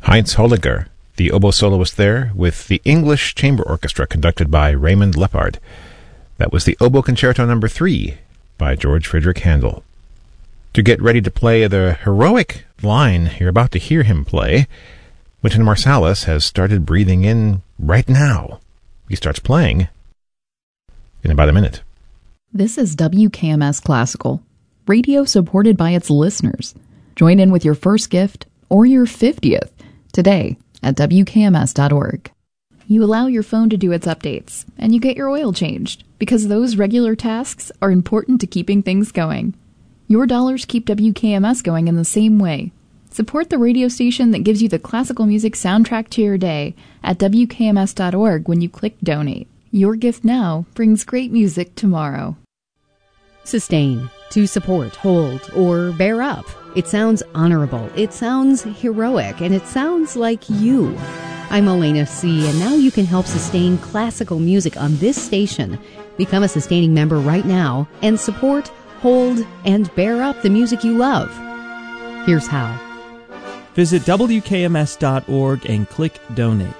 Heinz Holliger, the oboe soloist there, with the English Chamber Orchestra conducted by Raymond Leppard. That was the Oboe Concerto No. 3 by George Friedrich Handel. To get ready to play the heroic line you're about to hear him play, Wynton Marsalis has started breathing in right now. He starts playing in about a minute. This is WKMS Classical, radio supported by its listeners. Join in with your first gift or your 50th today at WKMS.org. You allow your phone to do its updates, and you get your oil changed, because those regular tasks are important to keeping things going. Your dollars keep WKMS going in the same way. Support the radio station that gives you the classical music soundtrack to your day at WKMS.org when you click Donate. Your gift now brings great music tomorrow. Sustain, to support, hold, or bear up. It sounds honorable, it sounds heroic, and it sounds like you. I'm Elena C., and now you can help sustain classical music on this station. Become a sustaining member right now and support, hold, and bear up the music you love. Here's how. Visit WKMS.org and click Donate.